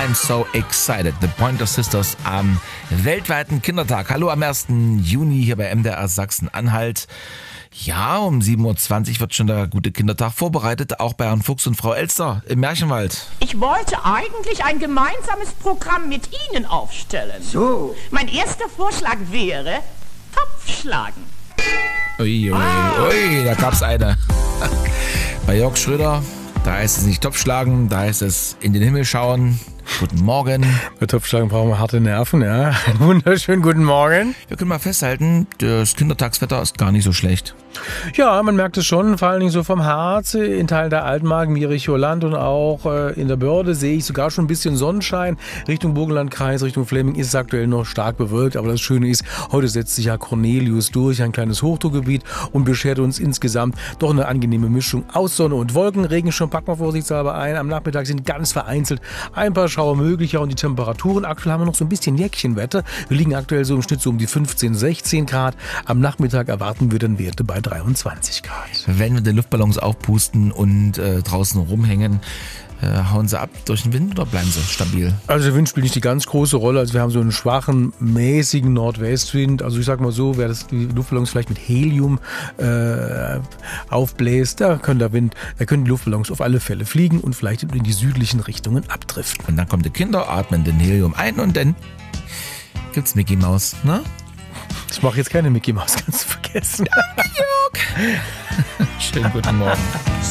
I'm so excited. The Pointer Sisters am weltweiten Kindertag. Hallo am 1. Juni hier bei MDR Sachsen-Anhalt. Ja, um 7.20 Uhr wird schon der gute Kindertag vorbereitet, auch bei Herrn Fuchs und Frau Elster im Märchenwald. Ich wollte eigentlich ein gemeinsames Programm mit Ihnen aufstellen. So. Mein erster Vorschlag wäre Topfschlagen. Ui, da gab's eine. Bei Jörg Schröder, da heißt es nicht Topfschlagen, da heißt es in den Himmel schauen. Guten Morgen. Bei Topfschlagen brauchen wir harte Nerven, ja. Einen wunderschönen guten Morgen. Wir können mal festhalten, das Kindertagswetter ist gar nicht so schlecht. Ja, man merkt es schon, vor allen Dingen so vom Harz, in Teilen der Altmark, Mirichow-Land und auch in der Börde sehe ich sogar schon ein bisschen Sonnenschein. Richtung Burgenlandkreis, Richtung Flemming ist es aktuell noch stark bewölkt, aber das Schöne ist, heute setzt sich ja Cornelius durch, ein kleines Hochdruckgebiet und beschert uns insgesamt doch eine angenehme Mischung aus Sonne und Wolken. Regenschirm packen wir vorsichtshalber ein. Am Nachmittag sind ganz vereinzelt ein paar Schauer möglicher und die Temperaturen, aktuell haben wir noch so ein bisschen Jäckchenwetter. Wir liegen aktuell so im Schnitt so um die 15, 16 Grad. Am Nachmittag erwarten wir dann Werte bei 23 Grad. Wenn wir die Luftballons aufpusten und draußen rumhängen, hauen sie ab durch den Wind oder bleiben sie stabil? Also der Wind spielt nicht die ganz große Rolle. Also wir haben so einen schwachen, mäßigen Nordwestwind. Also ich sag mal so, wer die Luftballons vielleicht mit Helium aufbläst, da können die Luftballons auf alle Fälle fliegen und vielleicht in die südlichen Richtungen abdriften. Und dann kommen die Kinder, atmen den Helium ein und dann gibt's Mickey Maus, ne? Ich mache jetzt keine Mickey Maus, kannst du vergessen. Ja, Jörg. Schönen guten Morgen.